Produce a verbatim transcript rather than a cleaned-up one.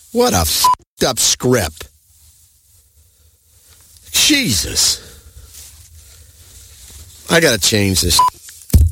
What a f***ed up script. Jesus. I gotta change this.